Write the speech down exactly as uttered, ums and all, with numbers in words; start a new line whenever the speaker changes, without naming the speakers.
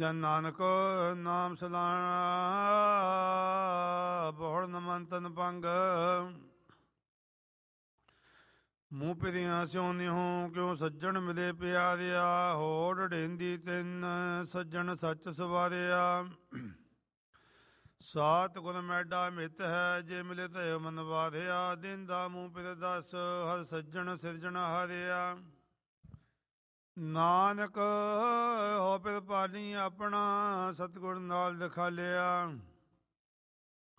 ਜਨ ਨਾਨਕ ਨਾਮ ਸਲਾਣਾ ਬਹੁੜ ਨਮੰਤਨ ਪੰਗ। ਮੂੰਹ ਪਿਰੀਆਂ ਸਿਉ ਨਿਹੋ ਕਿਉ ਸੱਜਣ ਮਿਲੇ ਪਿਆਰਿਆ। ਹੋੜ ਢੇਂਦੀ ਤਿੰਨ ਸੱਜਣ ਸੱਚ ਸਵਾਰਿਆ। ਸਾਤ ਗੁਣ ਮੈਡਾ ਮਿਤ ਹੈ ਜੇ ਮਿਲੇ ਤੈ ਮਨ ਵਾਰਿਆ। ਦਿਨ ਦਾ ਮੂੰਹ ਪਿਰ ਦਸ ਹਰ ਸੱਜਣ ਸਿਰਜਣ ਹਾਰਿਆ। ਨਾਨਕ ਹੋ ਪਿਰ ਪਾਣੀ ਆਪਣਾ ਸਤਿਗੁਰ ਨਾਲ ਦਿਖਾਲਿਆ।